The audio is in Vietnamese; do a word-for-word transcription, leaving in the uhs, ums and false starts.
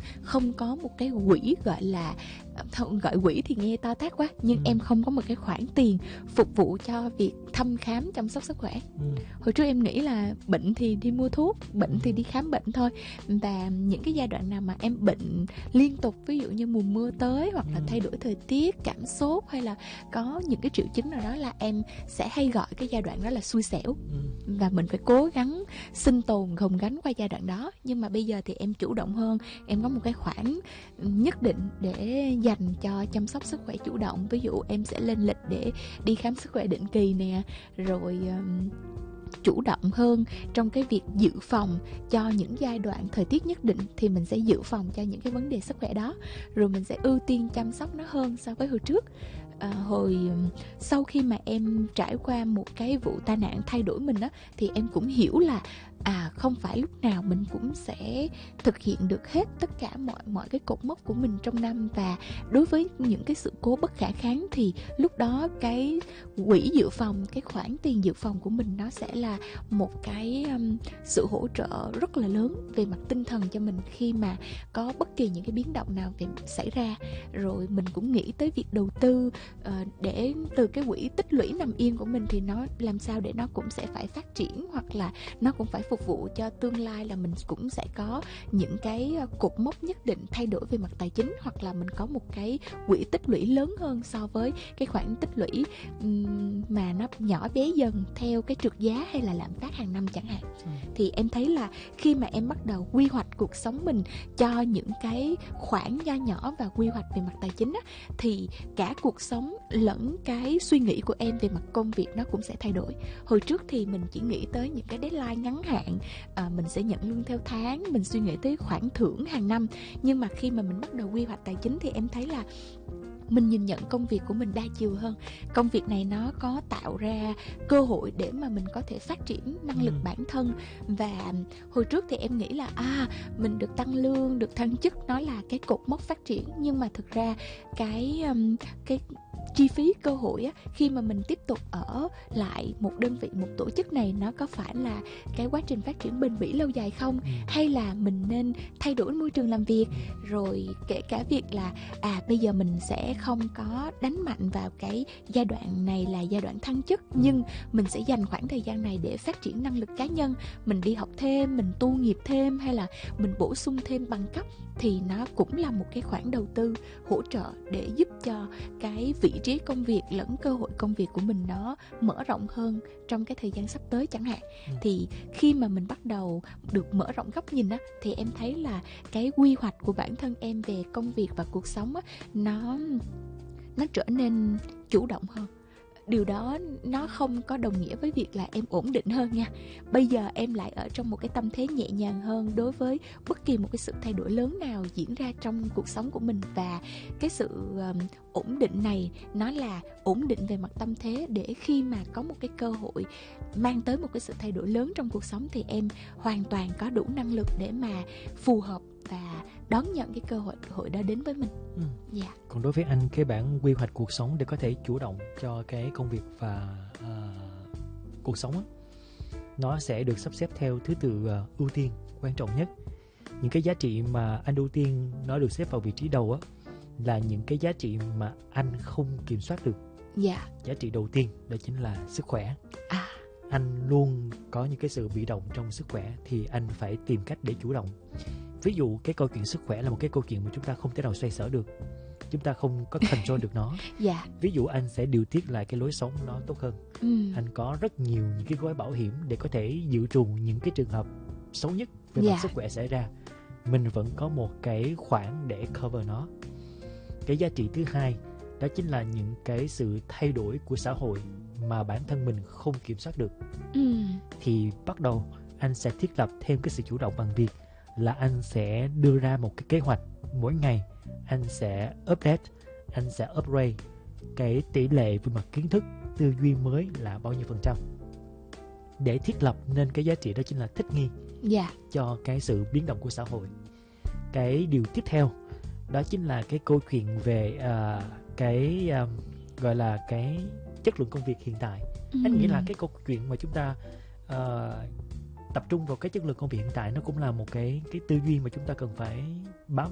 không có một cái quỹ gọi là, không, gọi quỹ thì nghe to tát quá, nhưng ừ. em không có một cái khoản tiền phục vụ cho việc thăm khám chăm sóc sức khỏe. ừ. Hồi trước em nghĩ là bệnh thì đi mua thuốc, bệnh thì đi khám bệnh thôi. Và những cái giai đoạn nào mà em bệnh liên tục, ví dụ như mùa mưa tới, hoặc là thay đổi thời tiết, cảm sốt, hay là có những cái triệu chứng nào đó, là em sẽ hay gọi cái giai đoạn đó là xui xẻo. ừ. Và mình phải cố gắng sinh tồn gồng gánh qua giai đoạn đó. Nhưng mà bây giờ thì em chủ động hơn, em có một cái khoản nhất định để dành cho chăm sóc sức khỏe chủ động. Ví dụ em sẽ lên lịch để đi khám sức khỏe định kỳ nè, rồi um, chủ động hơn trong cái việc dự phòng cho những giai đoạn thời tiết nhất định, thì mình sẽ dự phòng cho những cái vấn đề sức khỏe đó, rồi mình sẽ ưu tiên chăm sóc nó hơn so với hồi trước. À, hồi sau khi mà em trải qua một cái vụ tai nạn thay đổi mình á, thì em cũng hiểu là à không phải lúc nào mình cũng sẽ thực hiện được hết tất cả mọi mọi cái cột mốc của mình trong năm. Và đối với những cái sự cố bất khả kháng thì lúc đó cái quỹ dự phòng, cái khoản tiền dự phòng của mình nó sẽ là một cái um, sự hỗ trợ rất là lớn về mặt tinh thần cho mình khi mà có bất kỳ những cái biến động nào về xảy ra. Rồi mình cũng nghĩ tới việc đầu tư uh, để từ cái quỹ tích lũy nằm yên của mình thì nó làm sao để nó cũng sẽ phải phát triển, hoặc là nó cũng phải phục vụ cho tương lai, là mình cũng sẽ có những cái cột mốc nhất định thay đổi về mặt tài chính, hoặc là mình có một cái quỹ tích lũy lớn hơn so với cái khoản tích lũy um, mà nó nhỏ bé dần theo cái trượt giá hay là lạm phát hàng năm chẳng hạn. ừ. Thì em thấy là khi mà em bắt đầu quy hoạch cuộc sống mình cho những cái khoản nho nhỏ và quy hoạch về mặt tài chính á, thì cả cuộc sống lẫn cái suy nghĩ của em về mặt công việc nó cũng sẽ thay đổi. Hồi trước thì mình chỉ nghĩ tới những cái deadline ngắn hạn, à, mình sẽ nhận lương theo tháng, mình suy nghĩ tới khoản thưởng hàng năm. Nhưng mà khi mà mình bắt đầu quy hoạch tài chính thì em thấy là mình nhìn nhận công việc của mình đa chiều hơn. Công việc này nó có tạo ra cơ hội để mà mình có thể phát triển năng lực ừ. bản thân. Và hồi trước thì em nghĩ là à mình được tăng lương, được thăng chức, nó là cái cột mốc phát triển. Nhưng mà thực ra cái um, cái chi phí cơ hội á, khi mà mình tiếp tục ở lại một đơn vị, một tổ chức này, nó có phải là cái quá trình phát triển bền bỉ lâu dài không? ừ. Hay là mình nên thay đổi môi trường làm việc? Rồi kể cả việc là à bây giờ mình sẽ không có đánh mạnh vào cái giai đoạn này là giai đoạn thăng chức, ừ. nhưng mình sẽ dành khoảng thời gian này để phát triển năng lực cá nhân, mình đi học thêm, mình tu nghiệp thêm, hay là mình bổ sung thêm bằng cấp, thì nó cũng là một cái khoản đầu tư hỗ trợ để giúp cho cái vị trí công việc lẫn cơ hội công việc của mình nó mở rộng hơn trong cái thời gian sắp tới chẳng hạn. ừ. Thì khi mà mình bắt đầu được mở rộng góc nhìn á, thì em thấy là cái quy hoạch của bản thân em về công việc và cuộc sống á, nó nó trở nên chủ động hơn. Điều đó nó không có đồng nghĩa với việc là em ổn định hơn nha. Bây giờ em lại ở trong một cái tâm thế nhẹ nhàng hơn đối với bất kỳ một cái sự thay đổi lớn nào diễn ra trong cuộc sống của mình. Và cái sự um, ổn định này nó là ổn định về mặt tâm thế, để khi mà có một cái cơ hội mang tới một cái sự thay đổi lớn trong cuộc sống thì em hoàn toàn có đủ năng lực để mà phù hợp và đón nhận cái cơ hội hội đó đến với mình. ừ. yeah. Còn đối với anh, cái bản quy hoạch cuộc sống để có thể chủ động cho cái công việc và uh, cuộc sống á, nó sẽ được sắp xếp theo thứ tự uh, ưu tiên quan trọng nhất. Những cái giá trị mà anh ưu tiên nó được xếp vào vị trí đầu á, là những cái giá trị mà anh không kiểm soát được. Dạ. Giá trị đầu tiên đó chính là sức khỏe. À. Anh luôn có những cái sự bị động trong sức khỏe, thì anh phải tìm cách để chủ động. Ví dụ cái câu chuyện sức khỏe là một cái câu chuyện mà chúng ta không thể nào xoay sở được, chúng ta không có control được nó. Dạ. Ví dụ anh sẽ điều tiết lại cái lối sống nó tốt hơn. ừ. Anh có rất nhiều những cái gói bảo hiểm để có thể dự trù những cái trường hợp xấu nhất về dạ. mặt sức khỏe xảy ra. Mình vẫn có một cái khoản để cover nó. Cái giá trị thứ hai đó chính là những cái sự thay đổi của xã hội mà bản thân mình không kiểm soát được. ừ. Thì bắt đầu anh sẽ thiết lập thêm cái sự chủ động bằng việc là anh sẽ đưa ra một cái kế hoạch mỗi ngày. Anh sẽ update, anh sẽ upgrade cái tỷ lệ về mặt kiến thức, tư duy mới là bao nhiêu phần trăm, để thiết lập nên cái giá trị đó chính là thích nghi yeah. cho cái sự biến động của xã hội. Cái điều tiếp theo đó chính là cái câu chuyện về uh, cái uh, gọi là cái chất lượng công việc hiện tại. ừ. Anh nghĩ là cái câu chuyện mà chúng ta uh, tập trung vào cái chất lượng công việc hiện tại nó cũng là một cái cái tư duy mà chúng ta cần phải bám